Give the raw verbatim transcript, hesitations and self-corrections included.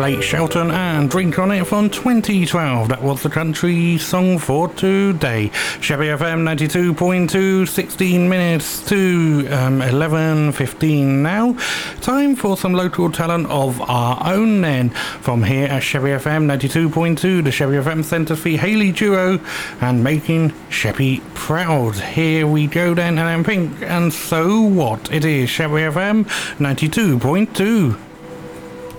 Blake Shelton and Drink on It from twenty twelve. That was the country song for today. Chevy F M ninety-two point two, sixteen minutes to um, eleven fifteen now. Time for some local talent of our own then. From here at Chevy F M ninety-two point two, the Chevy F M Centre for Haley Duo and Making Chevy Proud. Here we go then, and I'm Pink, and so what? It is Chevy F M ninety-two point two.